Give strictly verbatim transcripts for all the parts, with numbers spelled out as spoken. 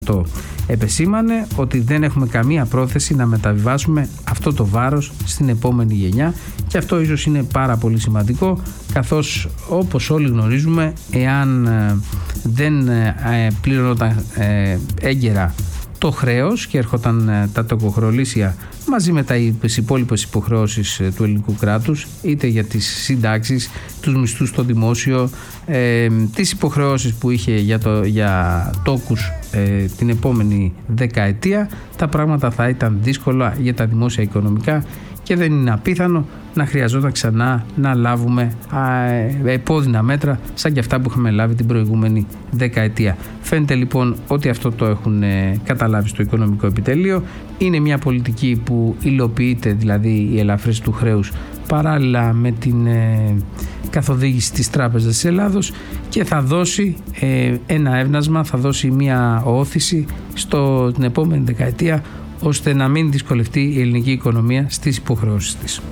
Το επεσήμανε ότι δεν έχουμε καμία πρόθεση να μεταβιβάσουμε αυτό το βάρος στην επόμενη γενιά, και αυτό ίσως είναι πάρα πολύ σημαντικό, καθώς όπως όλοι γνωρίζουμε, εάν δεν πλήρωνονταν έγκαιρα το χρέος και έρχονταν τα τοκοχρεωλήσια μαζί με τις υπόλοιπες υποχρεώσεις του ελληνικού κράτους, είτε για τις συντάξεις, τους μισθούς στο δημόσιο, ε, τις υποχρεώσεις που είχε για, το, για τόκους ε, την επόμενη δεκαετία, τα πράγματα θα ήταν δύσκολα για τα δημόσια οικονομικά και δεν είναι απίθανο να χρειαζόταν ξανά να λάβουμε α, επώδυνα μέτρα σαν και αυτά που είχαμε λάβει την προηγούμενη δεκαετία. Φαίνεται λοιπόν ότι αυτό το έχουν ε, καταλάβει στο οικονομικό επιτελείο. Είναι μια πολιτική που υλοποιείται, δηλαδή η ελαφρύνση του χρέους, παράλληλα με την ε, καθοδήγηση της Τράπεζας της Ελλάδος, και θα δώσει ε, ένα έβνασμα, θα δώσει μια όθηση στο, την επόμενη δεκαετία, ώστε να μην δυσκολευτεί η ελληνική οικονομία στις υποχρεώσεις της.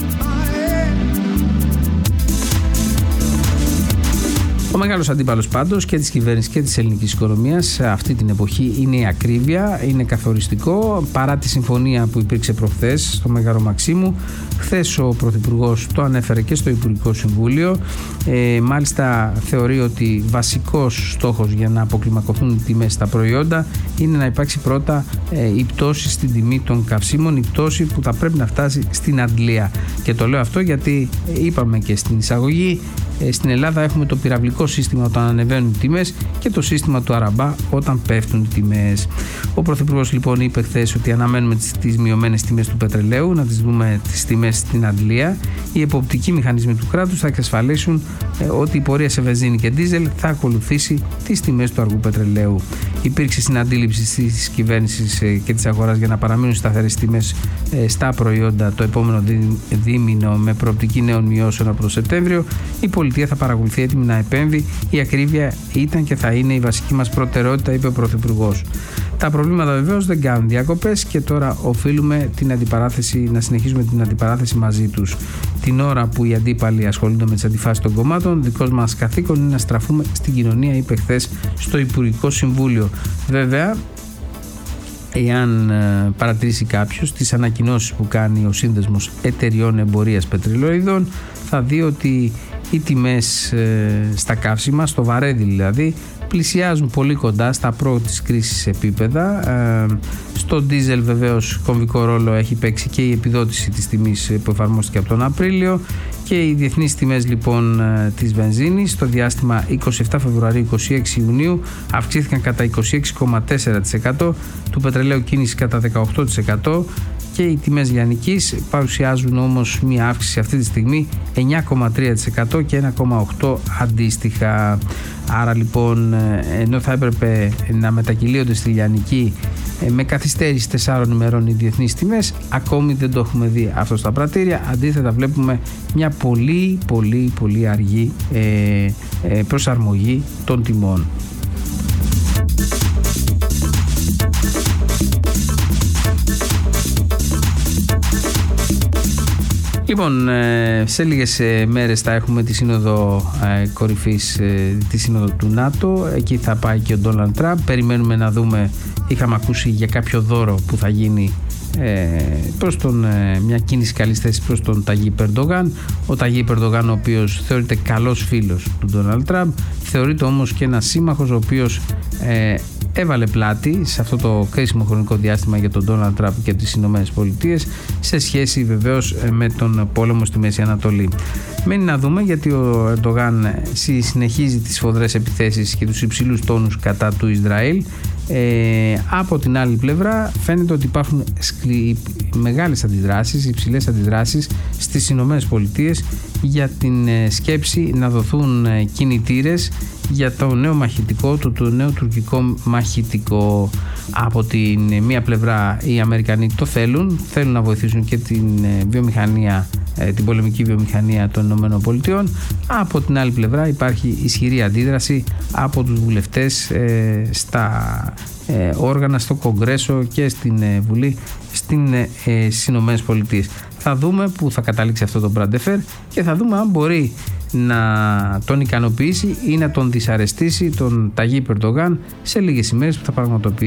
Ο μεγάλος αντίπαλος πάντως και της κυβέρνησης και της ελληνικής οικονομίας σε αυτή την εποχή είναι η ακρίβεια, είναι καθοριστικό, παρά τη συμφωνία που υπήρξε προχθές στο Μέγαρο Μαξίμου. Χθες ο Πρωθυπουργός το ανέφερε και στο Υπουργικό Συμβούλιο. Ε, μάλιστα θεωρεί ότι βασικός στόχος για να αποκλιμακωθούν οι τιμές στα προϊόντα είναι να υπάρξει πρώτα ε, η πτώση στην τιμή των καυσίμων, η πτώση που θα πρέπει να φτάσει στην αντλία. Και το λέω αυτό γιατί ε, είπαμε και στην εισαγωγή, ε, στην Ελλάδα έχουμε το πυραυλικό σύστημα όταν ανεβαίνουν οι τιμές και το σύστημα του Αραμπά όταν πέφτουν οι τιμές. Ο Πρωθυπουργός λοιπόν είπε χθες ότι αναμένουμε τις, τις μειωμένες τιμές του πετρελαίου, να τις δούμε τις τιμές στην αντλία. Οι εποπτικοί μηχανισμοί του κράτους θα εξασφαλίσουν ε, ότι η πορεία σε βενζίνη και ντίζελ θα ακολουθήσει τις τιμές του αργού πετρελαίου. Υπήρξε συναντήληψη της κυβέρνησης ε, και της αγοράς για να παραμείνουν σταθερές τιμές ε, στα προϊόντα το επόμενο δι, δίμηνο, με προοπτική νέων μειώσεων από το Σεπτέμβριο. Η πολιτεία θα παρακολουθεί έτοιμη να επέμβει. Η ακρίβεια ήταν και θα είναι η βασική μας προτεραιότητα, είπε ο Πρωθυπουργός. Τα προβλήματα βεβαίως δεν κάνουν διακοπές και τώρα οφείλουμε την αντιπαράθεση, να συνεχίσουμε την αντιπαράθεση μαζί τους. Την ώρα που οι αντίπαλοι ασχολούνται με τις αντιφάσεις των κομμάτων, δικός μας καθήκον είναι να στραφούμε στην κοινωνία, είπε χθες στο Υπουργικό Συμβούλιο. Βέβαια, εάν παρατηρήσει κάποιος τις ανακοινώσεις που κάνει ο Σύνδεσμος Εταιριών Εμπορίας Πετρελαιοειδών, θα δει ότι οι τιμές ε, στα καύσιμα, στο βαρέδι δηλαδή, πλησιάζουν πολύ κοντά στα προ της κρίσης επίπεδα. Ε, στο ντίζελ βεβαίως κομβικό ρόλο έχει παίξει και η επιδότηση της τιμής που εφαρμόστηκε από τον Απρίλιο, και οι διεθνείς τιμές λοιπόν της βενζίνης στο διάστημα είκοσι επτά Φεβρουαρίου είκοσι έξι Ιουνίου αυξήθηκαν κατά είκοσι έξι κόμμα τέσσερα τοις εκατό, του πετρελαίου κίνηση κατά δεκαοκτώ τοις εκατό, και οι τιμές λιανικής παρουσιάζουν όμως μια αύξηση αυτή τη στιγμή εννιά κόμμα τρία τοις εκατό και ένα κόμμα οκτώ τοις εκατό αντίστοιχα. Άρα λοιπόν, ενώ θα έπρεπε να μετακυλίονται στη λιανική με καθυστέρηση τεσσάρων ημερών οι διεθνείς τιμές, ακόμη δεν το έχουμε δει αυτό στα πρατήρια. Αντίθετα βλέπουμε μια πολύ πολύ πολύ αργή ε, ε, προσαρμογή των τιμών. Λοιπόν, σε λίγες μέρες θα έχουμε τη σύνοδο κορυφής, τη σύνοδο του ΝΑΤΟ. Εκεί θα πάει και ο Ντόναλντ Τραμπ. Περιμένουμε να δούμε, είχαμε ακούσει για κάποιο δώρο που θα γίνει προς τον, μια κίνηση καλής θέσης προς τον Ταγίπ Ερντογάν. Ο Ταγίπ Ερντογάν, ο οποίος θεωρείται καλός φίλος του Ντόναλντ Τραμπ, θεωρείται όμως και ένας σύμμαχος ο οποίος ε, έβαλε πλάτη σε αυτό το κρίσιμο χρονικό διάστημα για τον Ντόναλντ Τραμπ και τις Ηνωμένες Πολιτείες, σε σχέση βεβαίως με τον πόλεμο στη Μέση Ανατολή. Μένει να δούμε, γιατί ο Ερντογάν συνεχίζει τις σφοδρές επιθέσεις και τους υψηλούς τόνους κατά του Ισραήλ. Ε, από την άλλη πλευρά φαίνεται ότι υπάρχουν σκλη... μεγάλες αντιδράσεις, υψηλές αντιδράσεις στις Ηνωμένες Πολιτείες για την ε, σκέψη να δοθούν ε, κινητήρες για το νέο μαχητικό, το, το νέο τουρκικό μαχητικό. Από την ε, μία πλευρά οι Αμερικανοί το θέλουν, θέλουν να βοηθήσουν και την ε, βιομηχανία, ε, την πολεμική βιομηχανία των Ηνωμένων Πολιτειών. Από την άλλη πλευρά υπάρχει ισχυρή αντίδραση από τους βουλευτές ε, στα ε, όργανα, στο Κογκρέσο και στην ε, Βουλή στην, ε, στις Ηνωμένες Πολιτείες. Θα δούμε που θα καταλήξει αυτό το μπραντεφέρ και θα δούμε αν μπορεί να τον ικανοποιήσει ή να τον δυσαρεστήσει τον Ταγί Ερντογάν σε λίγες ημέρες που θα πραγματοποιήσει